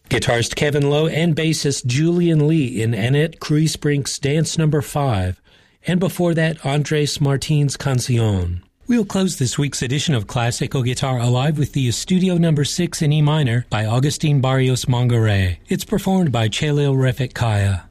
Guitarist Kevin Lowe and bassist Julian Lee in Annette Kruisbrink's Dance No. 5, and before that, Andres Martin's Canción. We'll close this week's edition of Classical Guitar Alive with the Estudio No. 6 in E minor by Agustin Barrios Mongaray. It's performed by Chelil Refet Kaya.